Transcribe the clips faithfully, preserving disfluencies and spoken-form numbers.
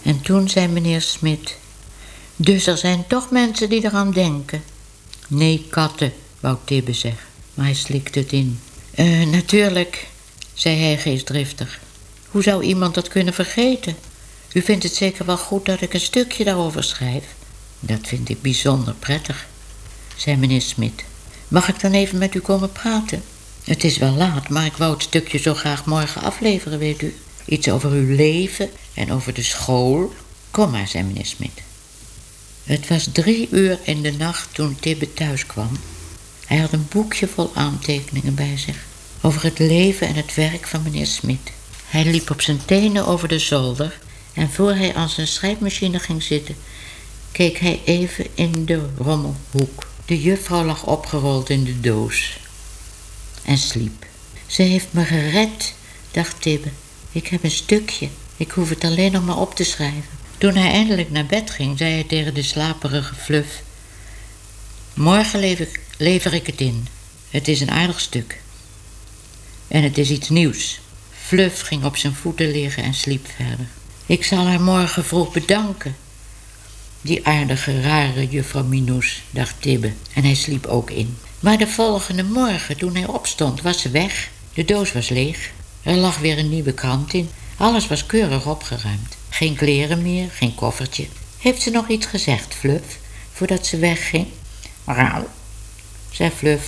En toen zei meneer Smit: dus er zijn toch mensen die eraan denken. Nee, katten, wou Tibbe zeggen, maar hij slikte het in. Uh, natuurlijk, zei hij geestdriftig. Hoe zou iemand dat kunnen vergeten? U vindt het zeker wel goed dat ik een stukje daarover schrijf? Dat vind ik bijzonder prettig, zei meneer Smit. Mag ik dan even met u komen praten? Het is wel laat, maar ik wou het stukje zo graag morgen afleveren, weet u. Iets over uw leven en over de school. Kom maar, zei meneer Smit. Het was drie uur in de nacht toen Tibbe thuis kwam. Hij had een boekje vol aantekeningen bij zich over het leven en het werk van meneer Smit. Hij liep op zijn tenen over de zolder en voor hij aan zijn schrijfmachine ging zitten, keek hij even in de rommelhoek. De juffrouw lag opgerold in de doos en sliep. Ze heeft me gered, dacht Tibbe. Ik heb een stukje. Ik hoef het alleen nog maar op te schrijven. Toen hij eindelijk naar bed ging, zei hij tegen de slaperige Fluff: morgen lever, lever ik het in. Het is een aardig stuk. En het is iets nieuws. Fluff ging op zijn voeten liggen en sliep verder. Ik zal haar morgen vroeg bedanken. Die aardige, rare juffrouw Minoes, dacht Tibbe. En hij sliep ook in. Maar de volgende morgen, toen hij opstond, was ze weg. De doos was leeg. Er lag weer een nieuwe krant in. Alles was keurig opgeruimd. Geen kleren meer, geen koffertje. Heeft ze nog iets gezegd, Fluff, voordat ze wegging? Rauw, zei Fluff.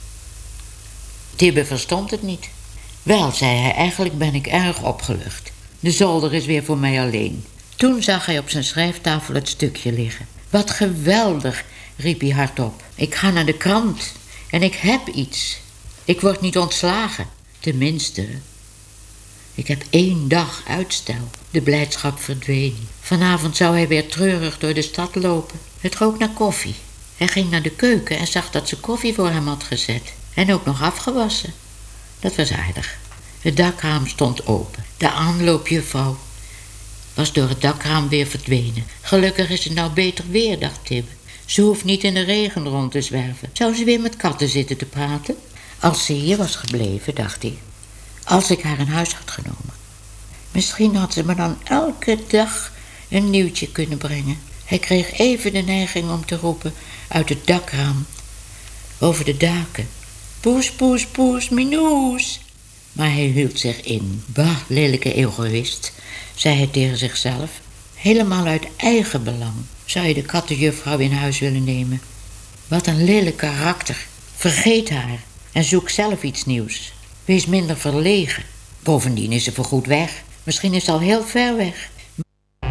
Tibbe verstond het niet. Wel, zei hij, eigenlijk ben ik erg opgelucht. De zolder is weer voor mij alleen. Toen zag hij op zijn schrijftafel het stukje liggen. Wat geweldig, riep hij hardop. Ik ga naar de krant en ik heb iets. Ik word niet ontslagen. Tenminste, ik heb één dag uitstel. De blijdschap verdween. Vanavond zou hij weer treurig door de stad lopen. Het rook naar koffie. Hij ging naar de keuken en zag dat ze koffie voor hem had gezet. En ook nog afgewassen. Dat was aardig. Het dakraam stond open. De aanloopjuffrouw was door het dakraam weer verdwenen. Gelukkig is het nou beter weer, dacht Tibbe. Ze hoeft niet in de regen rond te zwerven. Zou ze weer met katten zitten te praten? Als ze hier was gebleven, dacht hij. Als ik haar in huis had genomen. Misschien had ze me dan elke dag een nieuwtje kunnen brengen. Hij kreeg even de neiging om te roepen uit het dakraam over de daken. Poes, poes, poes, Minoes. Maar hij hield zich in. Bah, lelijke egoïst, zei hij tegen zichzelf. Helemaal uit eigen belang zou je de kattenjuffrouw in huis willen nemen. Wat een lelijk karakter. Vergeet haar en zoek zelf iets nieuws. Wees minder verlegen. Bovendien is ze voorgoed weg. Misschien is ze al heel ver weg.